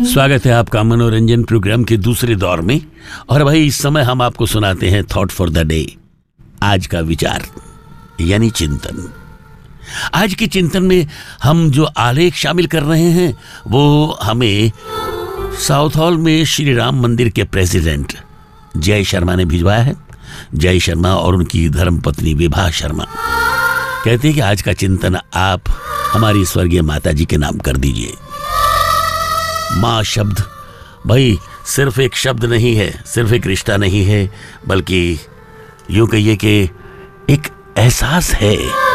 स्वागत है आपका मनोरंजन प्रोग्राम के दूसरे दौर में। और भाई इस समय हम आपको सुनाते हैं थॉट फॉर द डे, आज का विचार यानी चिंतन। आज के चिंतन में हम जो आलेख शामिल कर रहे हैं वो हमें साउथ हॉल में श्री राम मंदिर के प्रेसिडेंट जय शर्मा ने भिजवाया है। जय शर्मा और उनकी धर्मपत्नी विभा शर्मा कहते हैं कि आज का चिंतन आप हमारी स्वर्गीय माता जी के नाम कर दीजिए। माँ शब्द भाई सिर्फ एक शब्द नहीं है, सिर्फ एक रिश्ता नहीं है, बल्कि यूं कहिए कि एक एहसास है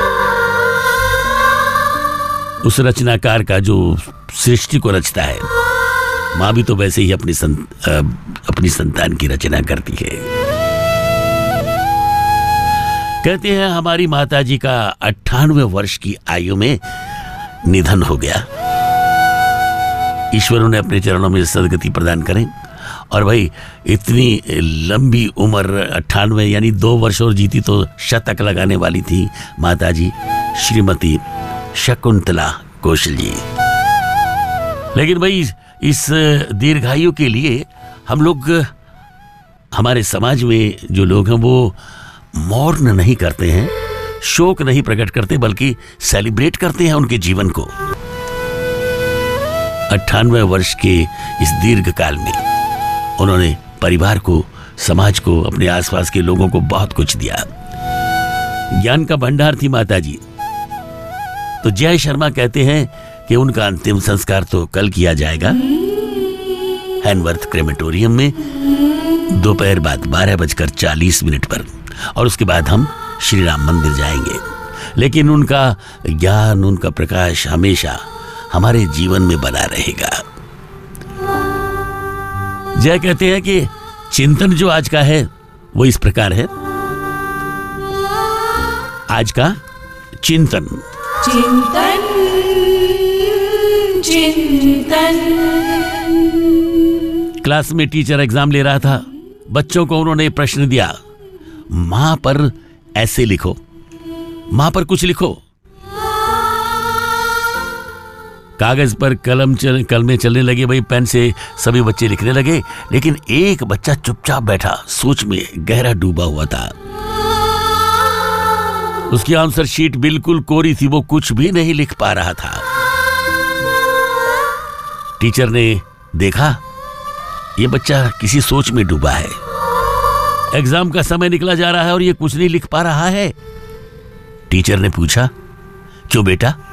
उस रचनाकार का जो सृष्टि को रचता है। माँ भी तो वैसे ही अपनी संतान की रचना करती है। कहते हैं हमारी माताजी का 98 वर्ष की आयु में निधन हो गया। ईश्वर उन्हें अपने चरणों में सदगति प्रदान करें। और भाई इतनी लंबी उम्र 98 यानी 2 वर्ष और जीती तो शतक लगाने वाली थी माताजी श्रीमती शकुंतला कौशल जी। लेकिन भाई इस दीर्घायु के लिए हम लोग, हमारे समाज में जो लोग हैं वो मौन नहीं करते हैं, शोक नहीं प्रकट करते, बल्कि सेलिब्रेट करते हैं उनके जीवन को। 98 वर्ष के इस दीर्घ काल में उन्होंने परिवार को, समाज को, अपने आसपास के लोगों को बहुत कुछ दिया। ज्ञान का भंडार थी माताजी। तो जय शर्मा कहते हैं कि उनका अंतिम संस्कार तो कल किया जाएगा हैनवर्थ क्रेमेटोरियम में दोपहर बाद 12:40 पर, और उसके बाद हम श्री राम मंदिर जाएंगे। लेकिन उनका ज्ञान, उनका प्रकाश हमेशा हमारे जीवन में बना रहेगा। जय कहते हैं कि चिंतन जो आज का है वो इस प्रकार है। आज का चिंतन चिंतन चिंतन। क्लास में टीचर एग्जाम ले रहा था। बच्चों को उन्होंने प्रश्न दिया, मां पर ऐसे लिखो, मां पर कुछ लिखो। कागज पर कलमें चलने लगे भाई, पेन से सभी बच्चे लिखने लगे। लेकिन एक बच्चा चुपचाप बैठा, सोच में गहरा डूबा हुआ था। उसकी आंसर शीट बिल्कुल कोरी थी, वो कुछ भी नहीं लिख पा रहा था। टीचर ने देखा ये बच्चा किसी सोच में डूबा है, एग्जाम का समय निकला जा रहा है और ये कुछ नहीं लिख पा रहा है। टीचर ने पूछा, क्यों बेटा,